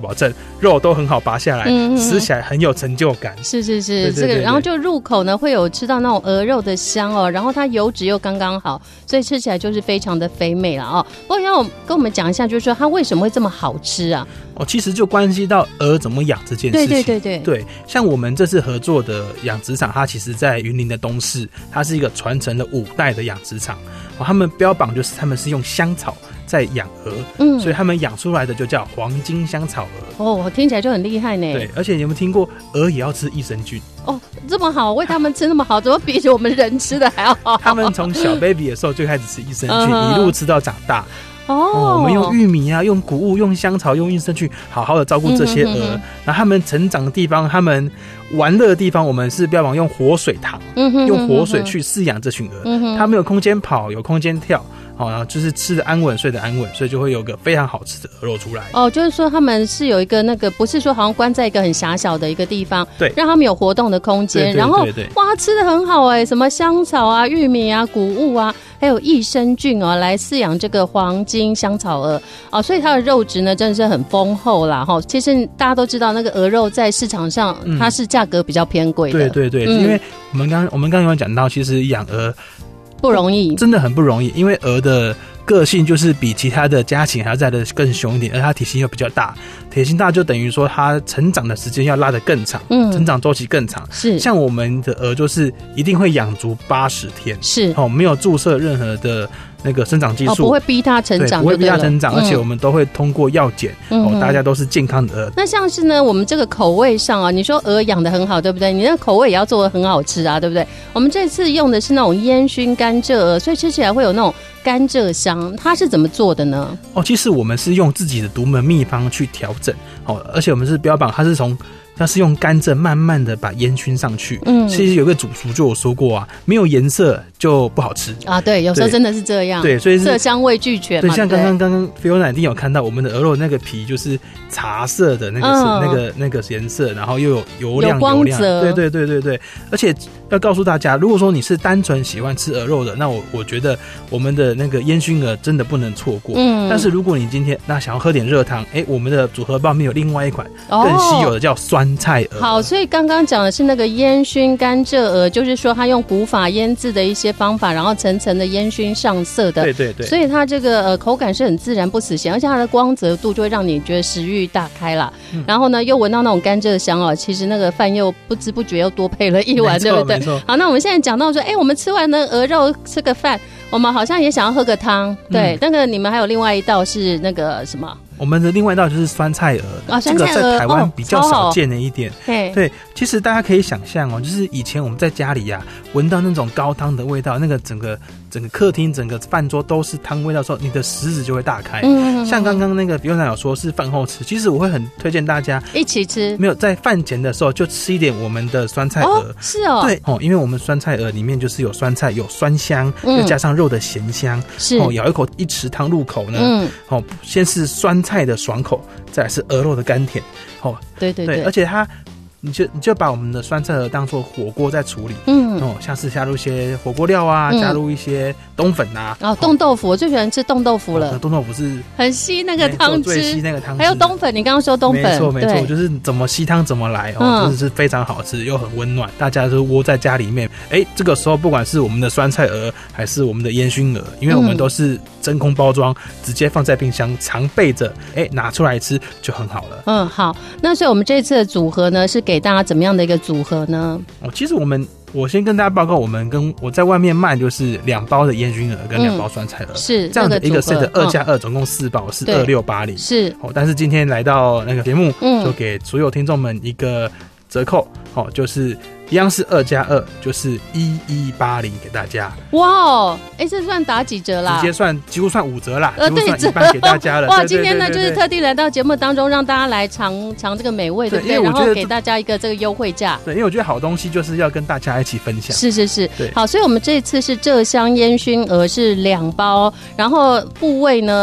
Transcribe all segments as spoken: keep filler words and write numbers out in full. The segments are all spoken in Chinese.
保证肉都很好拔下来，嗯嗯，吃起来很有成就感。 是是是， 对对对对， 这个然后就入口呢会有吃到那种鹅肉的香哦，然后它油脂又刚刚好，所以吃起来就是非常的肥美了哦。不过要跟我们讲一下，就是说它为什么会这么好吃啊？ 哦，其实就关系到鹅怎么养这件事情。 对对对对对，像我们这次合作的养殖场，它其实在云林的东势，它是一个传承了五代的养殖场。哦，他们标榜就是他们是用香草在养鹅，嗯，所以他们养出来的就叫黄金香草鹅。 哦，听起来就很厉害呢。 对，而且你有没有听过鹅也要吃益生菌？ 哦，这么好，喂他们吃那么好，怎么比我们人吃的还要好？ 他们从小 baby 的时候就开始吃益生菌，一路吃到长大。 哦， 哦，我们用玉米啊，用谷物，用香草，用益生菌，好好的照顾这些鹅。嗯、然后他们成长的地方，他们玩乐的地方，我们是标榜用活水塘，嗯、用活水去饲养这群鹅。嗯、他们有空间跑，有空间跳。哦，然后就是吃的安稳，睡的安稳，所以就会有个非常好吃的鹅肉出来。 哦，就是说他们是有一个那个，不是说好像关在一个很狭小的一个地方， 对， 让他们有活动的空间。 对对对对， 然后哇，吃的很好哎、欸，什么香草啊、玉米啊、谷物啊，还有益生菌哦，来饲养这个黄金香草鹅哦，所以它的肉质呢真的是很丰厚啦哈。其实大家都知道，那个鹅肉在市场上、嗯、它是价格比较偏贵的。 对对对，嗯、因为我们刚我们刚刚有讲到，其实养鹅不容易， 真的很不容易，因为鹅的个性就是比其他的家禽还要再的更凶一点，而它体型又比较大，体型大就等于说它成长的时间要拉得更长，嗯，成长周期更长。是，像我们的鹅就是一定会养足八十天，是哦，没有注射任何的那个生长激素，哦， 不会逼它成长， 不会逼它成长，而且我们都会通过药检，嗯、哦，大家都是健康的鹅。 那像是呢，我们这个口味上啊，你说鹅养得很好，对不对？你那口味也要做得很好吃啊，对不对？我们这次用的是那种烟熏甘蔗鹅，所以吃起来会有那种甘蔗香，它是怎么做的呢？哦， 其实我们是用自己的独门秘方去调整，哦，而且我们是标榜它是从。它是用甘蔗慢慢的把烟熏上去，嗯，其实有个主厨就有说过啊，没有颜色就不好吃啊，对，有时候真的是这样， 对，所以是色香味俱全嘛， 对，像刚刚刚刚菲欧娜一定有看到我们的鹅肉那个皮就是茶色的那个、嗯、那个那个颜色，然后又有油亮有光泽， 对对对对对，而且要告诉大家，如果说你是单纯喜欢吃鹅肉的，那我我觉得我们的那个烟熏鹅真的不能错过，嗯，但是如果你今天那想要喝点热汤，哎，我们的组合包面有另外一款更稀有的叫酸菜鹅， 好。所以刚刚讲的是那个烟熏甘蔗鹅，就是说它用古法腌制的一些方法，然后层层的烟熏上色的， 对对对， 所以它这个呃口感是很自然不死咸，而且它的光泽度就会让你觉得食欲大开啦。嗯、然后呢，又闻到那种甘蔗香哦，其实那个饭又不知不觉又多配了一碗，对不对？好，那我们现在讲到说，哎，我们吃完了鹅肉吃个饭，我们好像也想要喝个汤，对，嗯、那个你们还有另外一道是那个什么？ 我们的另外一道就是酸菜鹅， 啊，酸菜鹅这个在台湾比较少见的一点。 哦、 对，其实大家可以想象哦，就是以前我们在家里呀、啊，闻到那种高汤的味道，那个整个整个客厅、整个饭桌都是汤味道的时候，你的食指就会大开。嗯，像刚刚那个比优娜有说是饭后吃，其实我会很推荐大家一起吃。 没有在饭前的时候就吃一点我们的酸菜鹅。 哦，是哦， 对哦，因为我们酸菜鹅里面就是有酸菜，有酸香，嗯、又加上肉的咸香。是哦，咬一口一匙汤入口呢，嗯，哦，先是酸菜的爽口。再来是鹅肉的甘甜，哦， 对对 对, 对， 而且它，你就你就把我们的酸菜鹅当做火锅在处理，嗯，哦，像是加入一些火锅料啊，嗯、加入一些冬粉啊， 哦，冻豆腐，我最喜欢吃冻豆腐了， 哦、冻豆腐是很吸那个汤汁， 最吸那个汤汁， 还有冬粉，你刚刚说冬粉， 没错没错，就是怎么吸汤怎么来，哦，嗯、真的是非常好吃又很温暖，大家都窝在家里面，哎，这个时候不管是我们的酸菜鹅还是我们的烟熏鹅，因为我们都是真空包装，直接放在冰箱常备着，哎，拿出来吃就很好了。 嗯，好，那所以我们这次的组合呢，是给大家怎么样的一个组合呢？ 哦，其实我们我先跟大家报告，我们跟我在外面卖就是两包的烟熏鹅跟两包酸菜鹅，嗯、是这样的一个 set， 二加二，总共四包是二六八零，是哦。但是今天来到那个节目，嗯，就给所有听众们一个折扣，哦，就是一样是二加二，就是一一八零给大家。哇哦，哎，这算打几折啦？ 直接算几乎算五折啦，呃，几乎算一半给大家了。 哇，今天呢就是特地来到节目当中，让大家来尝尝这个美味，对不对？然后给大家一个这个优惠价。 对，因为我觉得好东西就是要跟大家一起分享。 是是是，对。好，所以我们这次是蔗香烟熏鹅是两包，然后部位呢？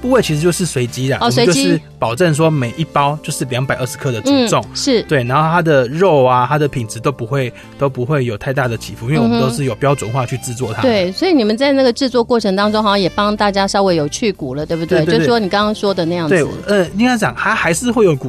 部位其实就是随机啦， 哦，随机就是保证说每一包就是两百二十克的组重， 嗯、是对，然后它的肉啊，它的品质都不会都不会有太大的起伏，因为我们都是有标准化去制作它。 对，所以你们在那个制作过程当中，好像也帮大家稍微有去骨了，对不对？对对对，就是说你刚刚说的那样子。 对，呃，应该讲它还是会有骨